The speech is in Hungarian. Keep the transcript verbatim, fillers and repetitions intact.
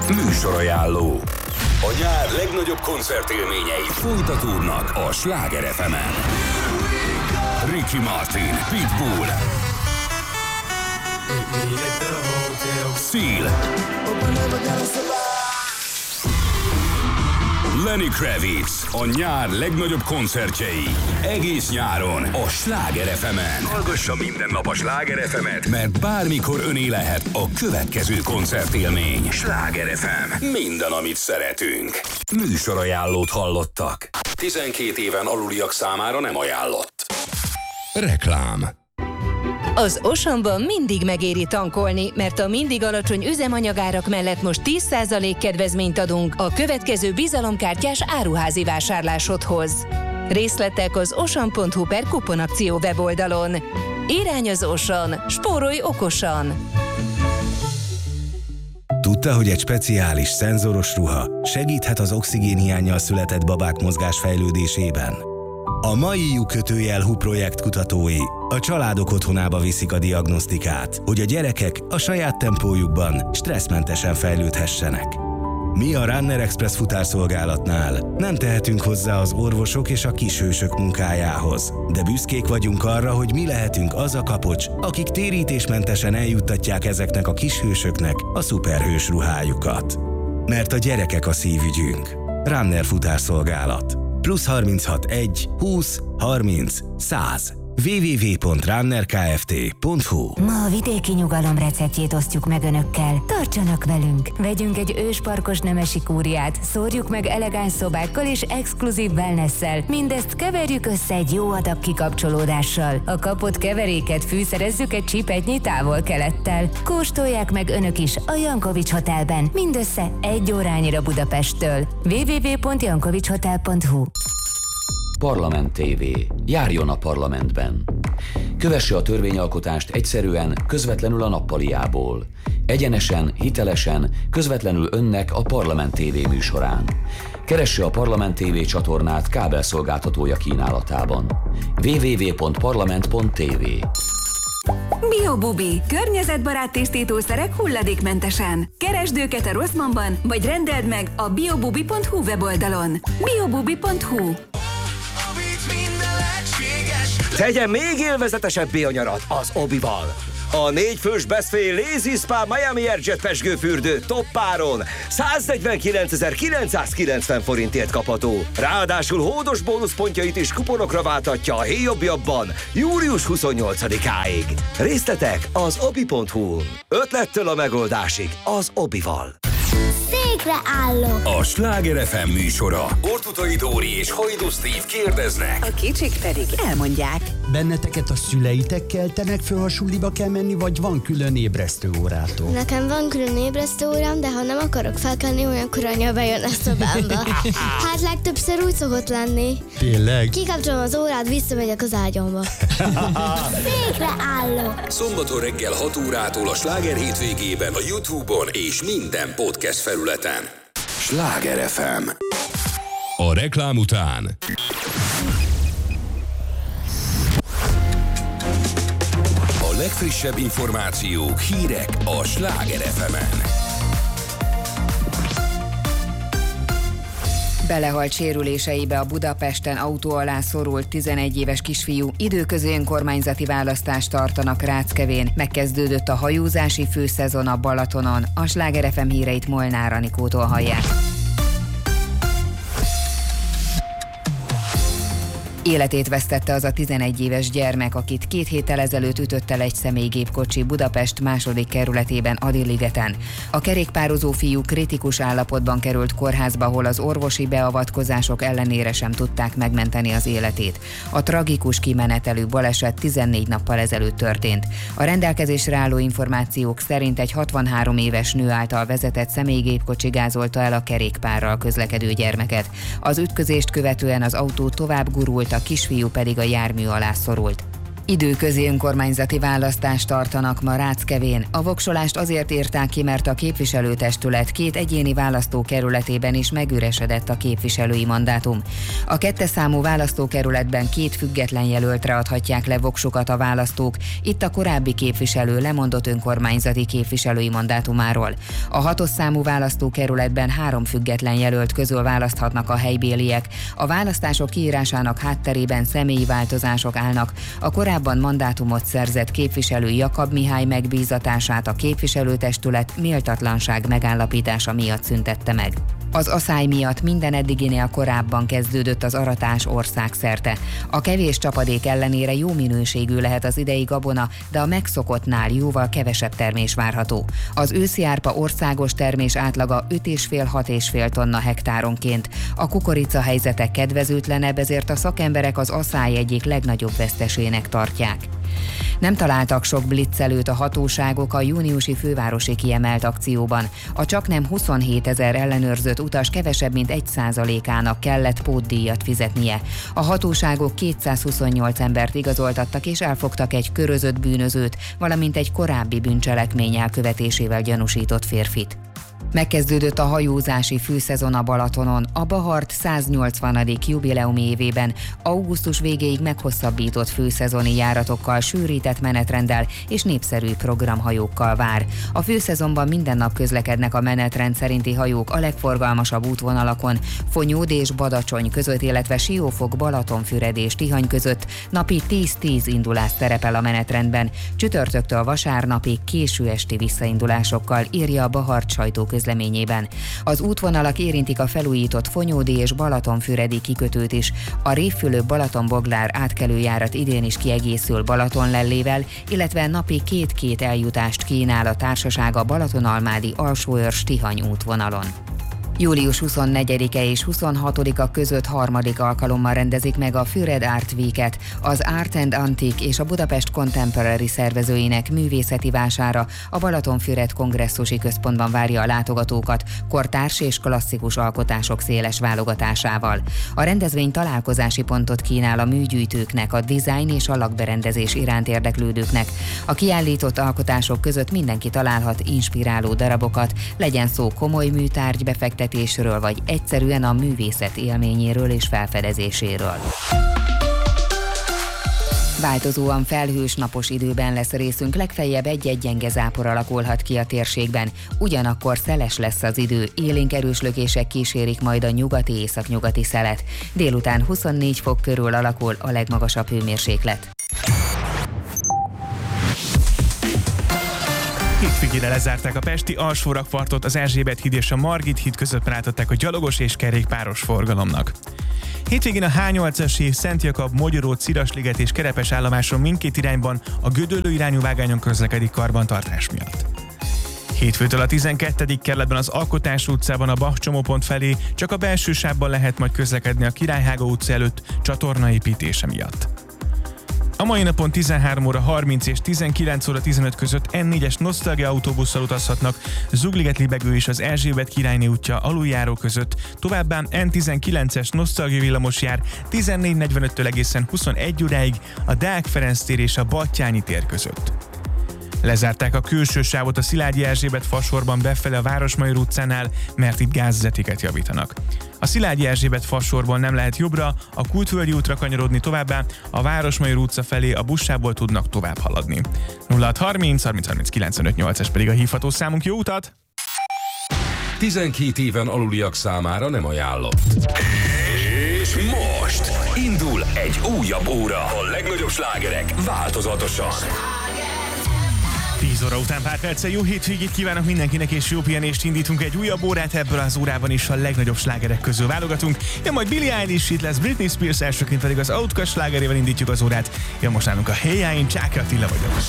Műsorajánló. A nyár legnagyobb koncertélményei folytatódnak a Sláger ef emen. Ricky Martin, Pitbull, Seal, Lenny Kravitz, a nyár legnagyobb koncertjei. Egész nyáron a Sláger ef emen. Hallgassa minden nap a Sláger ef emet, mert bármikor öné lehet a következő koncertélmény. Sláger ef em. Minden, amit szeretünk. Műsorajánlót hallottak. tizenkét éven aluliak számára nem ajánlott. Reklám. Az Oceanban mindig megéri tankolni, mert a mindig alacsony üzemanyagárak mellett most tíz százalék kedvezményt adunk a következő bizalomkártyás áruházi vásárlásodhoz. Részletek az ocean pont hu per kuponakció weboldalon. Irány az Ocean, spórolj okosan! Tudta, hogy egy speciális, szenzoros ruha segíthet az oxigénhiánnyal született babák mozgásfejlődésében? A mai lyukkötőjel hú projekt kutatói a családok otthonába viszik a diagnosztikát, hogy a gyerekek a saját tempójukban stresszmentesen fejlődhessenek. Mi a Runner Express futárszolgálatnál nem tehetünk hozzá az orvosok és a kishősök munkájához, de büszkék vagyunk arra, hogy mi lehetünk az a kapocs, akik térítésmentesen eljuttatják ezeknek a kishősöknek a szuperhős ruhájukat. Mert a gyerekek a szívügyünk. Runner futárszolgálat. Plusz harminchat egy húsz harminc száz. double-u double-u double-u pont runner kft pont hu. Ma a vidéki nyugalom receptjét osztjuk meg önökkel. Tartsanak velünk! Vegyünk egy ősparkos nemesi kúriát, szórjuk meg elegáns szobákkal és exkluzív wellnesszel. Mindezt keverjük össze egy jó adag kikapcsolódással. A kapott keveréket fűszerezzük egy csipetnyi távol-kelettel. Kóstolják meg önök is a Jankovics Hotelben, mindössze egy órányira Budapesttől. double-u double-u double-u pont jankovics hotel pont hu. Parlament té vé. Járjon a parlamentben. Kövesse a törvényalkotást egyszerűen, közvetlenül a nappaliából. Egyenesen, hitelesen, közvetlenül önnek a Parlament té vé műsorán. Keresse a Parlament té vé csatornát kábelszolgáltatója kínálatában. double-u double-u double-u pont parlament pont té vé. Biobubi. Környezetbarát tisztítószerek hulladékmentesen. Keresd őket a Rosszmanban, vagy rendeld meg a biobubi pont hu weboldalon. biobubi pont hu. Tegyen még élvezetesebbé a nyarat az Obival. A négyfős Best Fay Lazy Spa Miami Airjet pezsgőfürdő toppáron száznegyvenkilencezer-kilencszázkilencven forintért kapható. Ráadásul hódos bónuszpontjait is kuponokra válthatja a héjobbjabban július huszonnyolcadikáig. Részletek az obi pont hu. Ötlettől a megoldásig az Obival. Székre állok! A Sláger ef em műsora. Ortutai Dóri és Hajdú Steve kérdeznek. A kicsik pedig elmondják. Benneteket a szüleitek keltenek föl, ha suliba kell menni, vagy van külön ébresztő órától? Nekem van külön ébresztő órám, de ha nem akarok felkelni, olyankor anya bejön a szobámba. Hát legtöbbször úgy szokott lenni. Tényleg? Kikapcsolom az órát, visszamegyek az ágyomba. Székre állok! Szombaton reggel hat órától a Sláger hétvégében a YouTube-on és minden podcast felületen. Sláger ef em. A reklám után a legfrissebb információk, hírek a Sláger ef emen. Belehalt sérüléseibe a Budapesten autó alá szorult tizenegy éves kisfiú. Időközi önkormányzati választást tartanak Ráckevén. Megkezdődött a hajózási főszezon a Balatonon. A Sláger ef em híreit Molnár Anikótól hallják. Életét vesztette az a tizenegy éves gyermek, akit két héttel ezelőtt ütött el egy személygépkocsi Budapest második kerületében, Adilligeten. A kerékpározó fiú kritikus állapotban került kórházba, ahol az orvosi beavatkozások ellenére sem tudták megmenteni az életét. A tragikus kimenetelű baleset tizennégy nappal ezelőtt történt. A rendelkezésre álló információk szerint egy hatvanhárom éves nő által vezetett személygépkocsi gázolta el a kerékpárral közlekedő gyermeket. Az ütközést követően az autó tovább gurult, a kisfiú pedig a jármű alá szorult. Időközi önkormányzati választást tartanak ma Ráckevén. A voksolást azért írták ki, mert a képviselőtestület két egyéni választókerületében is megüresedett a képviselői mandátum. A kettes számú választókerületben két független jelöltre adhatják le voksukat a választók, itt a korábbi képviselő lemondott önkormányzati képviselői mandátumáról. A hatos számú választókerületben három független jelölt közül választhatnak a helybéliek. A választások kiírásának hátterében személyi változások állnak. A korábban mandátumot szerzett képviselő Jakab Mihály megbízatását a képviselőtestület méltatlanság megállapítása miatt szüntette meg. Az aszály miatt minden eddiginél korábban kezdődött az aratás országszerte. A kevés csapadék ellenére jó minőségű lehet az idei gabona, de a megszokottnál jóval kevesebb termés várható. Az őszi árpa országos termés átlaga öt egész öt-hat egész öt tonna hektáronként. A kukorica helyzete kedvezőtlenebb, ezért a szakemberek az aszály egyik legnagyobb vesztesének tartják. Nem találtak sok blitzelőt a hatóságok a júniusi fővárosi kiemelt akcióban. A csaknem huszonhétezer ellenőrzött utas kevesebb mint egy százalékának kellett pótdíjat fizetnie. A hatóságok kétszázhuszonnyolc embert igazoltattak és elfogtak egy körözött bűnözőt, valamint egy korábbi bűncselekmény elkövetésével gyanúsított férfit. Megkezdődött a hajózási főszezon a Balatonon. A Bahart száznyolcvanadik jubileumi évében augusztus végéig meghosszabbított főszezoni járatokkal, sűrített menetrenddel és népszerű programhajókkal vár. A főszezonban minden nap közlekednek a menetrend szerinti hajók a legforgalmasabb útvonalakon, Fonyód és Badacsony között, illetve Siófok, Balatonfüred és Tihany között napi tíz-tíz indulás szerepel a menetrendben, csütörtöktől vasárnapig késő esti visszaindulásokkal, írja a Bahart sajtóközleményében. Az útvonalak érintik a felújított Fonyódi és Balatonfüredi kikötőt is. A Révfülöp-Balatonboglár átkelőjárat idén is kiegészül Balatonlellével, illetve napi két-két eljutást kínál a társaság a Balatonalmádi Alsóörs-Tihany útvonalon. július huszonnegyedike és huszonhatodika között harmadik alkalommal rendezik meg a Füred Art Week-et. Az Art and Antique és a Budapest Contemporary szervezőinek művészeti vására a Balatonfüred kongresszusi központban várja a látogatókat kortárs és klasszikus alkotások széles válogatásával. A rendezvény találkozási pontot kínál a műgyűjtőknek, a dizájn és a lakberendezés iránt érdeklődőknek. A kiállított alkotások között mindenki találhat inspiráló darabokat, legyen szó komoly műtárgy befektetésről, vagy egyszerűen a művészet élményéről és felfedezéséről. Változóan felhős napos időben lesz részünk, legfeljebb egy-egy gyenge zápor alakulhat ki a térségben. Ugyanakkor szeles lesz az idő, élénk erős lökések kísérik majd a nyugati-északnyugati szelet. Délután huszonnégy fok körül alakul a legmagasabb hőmérséklet. Hétvégére lezárták a pesti Alsórakpartot, az Erzsébet híd és a Margit híd között átadták a gyalogos és kerékpáros forgalomnak. Hétvégén a há nyolcas Szent Jakab, Mogyoró, Cirasliget és Kerepes állomáson mindkét irányban a Gödöllő irányú vágányon közlekedik karbantartás miatt. Hétfőtől a tizenkettedik kerületben az Alkotás utcában a Bach csomópont felé csak a belső sávban lehet majd közlekedni a Királyhága utca előtt csatornaépítése miatt. A mai napon tizenhárom óra harminc és tizenkilenc óra tizenöt között en négyes nosztalgia autóbusszal utazhatnak Zugliget-Libegő és az Erzsébet királyné útja aluljáró között, továbbá en tizenkilences nosztalgia villamos jár tizennégy negyvenöttől egészen huszonegy óráig a Deák Ferenc tér és a Battyányi tér között. Lezárták a külső sávot a Szilágyi Erzsébet fasorban befele a Városmajor utcánál, mert itt gázvezetéket javítanak. A Szilágyi Erzsébet fasorból nem lehet jobbra, a Kultvölgyi útra kanyarodni, továbbá a Városmajor utca felé a buszsából tudnak tovább haladni. nulla hat harminc harminc harminc kilencvenöt nyolcas pedig a hívható számunk. Jó utat! tizenkét éven aluliak számára nem ajánlott. És most indul egy újabb óra. A legnagyobb slágerek változatosan. tíz óra után pár perccel jó hétvégét kívánok mindenkinek, és jó pihenést indítunk egy újabb órát, ebből az órában is a legnagyobb slágerek közül válogatunk. Jön majd Billie Eilish, itt lesz Britney Spears, elsőként pedig az Outkast slágerével indítjuk az órát. Jön most nálunk a Hey, én Csáki Attila vagyok.